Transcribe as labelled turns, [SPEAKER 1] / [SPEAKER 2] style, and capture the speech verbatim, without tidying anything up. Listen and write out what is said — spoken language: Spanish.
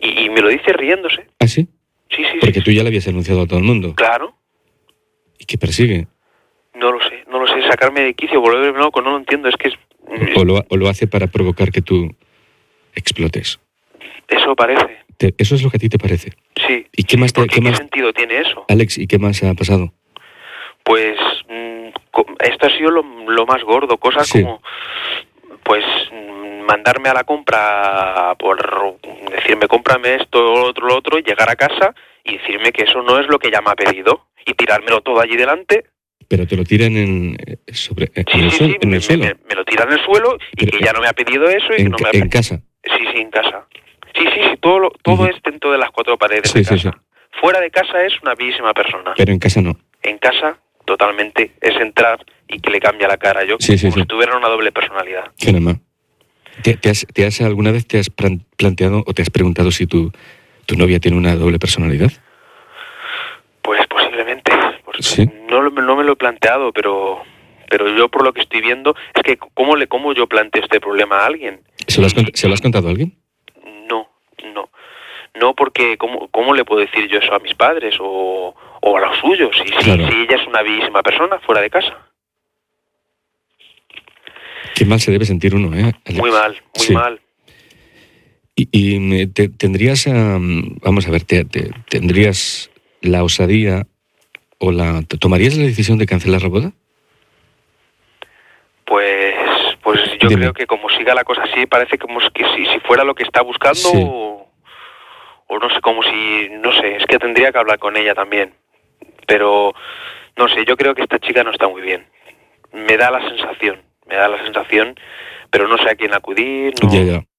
[SPEAKER 1] Y, y me lo dice riéndose.
[SPEAKER 2] ¿Ah, sí?
[SPEAKER 1] Sí, sí,
[SPEAKER 2] Porque
[SPEAKER 1] sí.
[SPEAKER 2] tú ya le habías anunciado a todo el mundo.
[SPEAKER 1] Claro.
[SPEAKER 2] ¿Y qué persigue?
[SPEAKER 1] No lo sé, no lo sé. Sacarme de quicio, volverme loco, no lo entiendo. Es que es...
[SPEAKER 2] O, o, lo, o lo hace para provocar que tú explotes.
[SPEAKER 1] Eso parece.
[SPEAKER 2] Te, ¿Eso es lo que a ti te parece?
[SPEAKER 1] Sí.
[SPEAKER 2] ¿Y qué más te,
[SPEAKER 1] ¿Por qué,
[SPEAKER 2] qué
[SPEAKER 1] qué
[SPEAKER 2] más,
[SPEAKER 1] sentido tiene eso?
[SPEAKER 2] Alex, ¿y qué más ha pasado?
[SPEAKER 1] Pues mmm, esto ha sido lo, lo más gordo. Cosas
[SPEAKER 2] Sí.
[SPEAKER 1] como, pues, mmm, mandarme a la compra por decirme, cómprame esto, lo otro, lo otro, y llegar a casa y decirme que eso no es lo que ya me ha pedido. Y tirármelo todo allí delante.
[SPEAKER 2] Pero te lo tiran en, sobre, en,
[SPEAKER 1] Sí,
[SPEAKER 2] el,
[SPEAKER 1] sí,
[SPEAKER 2] suelo,
[SPEAKER 1] sí,
[SPEAKER 2] en
[SPEAKER 1] me,
[SPEAKER 2] el suelo.
[SPEAKER 1] Me, me lo tiran en el suelo y
[SPEAKER 2] Pero,
[SPEAKER 1] que ya no me ha pedido eso y
[SPEAKER 2] en,
[SPEAKER 1] que no me ha
[SPEAKER 2] en casa.
[SPEAKER 1] Sí, sí, en casa. Sí, sí, sí, todo, lo, todo
[SPEAKER 2] Uh-huh.
[SPEAKER 1] es dentro de las cuatro paredes
[SPEAKER 2] Sí,
[SPEAKER 1] de
[SPEAKER 2] sí,
[SPEAKER 1] casa.
[SPEAKER 2] sí.
[SPEAKER 1] Fuera de casa es una bellísima persona.
[SPEAKER 2] Pero en casa no.
[SPEAKER 1] En casa, totalmente, es entrar y que le cambia la cara. Yo,
[SPEAKER 2] sí, sí,
[SPEAKER 1] como
[SPEAKER 2] sí.
[SPEAKER 1] si tuviera una doble personalidad.
[SPEAKER 2] Qué normal. ¿Te, te, has, ¿Te has alguna vez te has planteado o te has preguntado si tu, tu novia tiene una doble personalidad?
[SPEAKER 1] Pues posiblemente. Pues
[SPEAKER 2] ¿Sí?
[SPEAKER 1] No, no me lo he planteado, pero... Pero yo por lo que estoy viendo, es que ¿cómo, le, cómo yo planteo este problema a alguien?
[SPEAKER 2] ¿Se lo has,
[SPEAKER 1] y,
[SPEAKER 2] ¿se lo has contado a alguien?
[SPEAKER 1] No, no. No, porque ¿cómo, cómo le puedo decir yo eso a mis padres o, o a los suyos? Si,
[SPEAKER 2] Claro.
[SPEAKER 1] si, si ella es una bellísima persona fuera de casa.
[SPEAKER 2] Qué mal se debe sentir uno, ¿eh, Alex?
[SPEAKER 1] Muy mal, muy
[SPEAKER 2] sí.
[SPEAKER 1] mal.
[SPEAKER 2] Y, y te, tendrías, um, vamos a ver, te, te, tendrías la osadía o la... ¿Tomarías la decisión de cancelar la boda?
[SPEAKER 1] Pues, pues yo
[SPEAKER 2] Dime.
[SPEAKER 1] creo que como siga la cosa así, parece como que si, si fuera lo que está buscando,
[SPEAKER 2] Sí.
[SPEAKER 1] o, o no sé, como si, no sé, es que tendría que hablar con ella también. Pero, no sé, yo creo que esta chica no está muy bien. Me da la sensación, me da la sensación, pero no sé a quién acudir, no...
[SPEAKER 2] Ya, ya.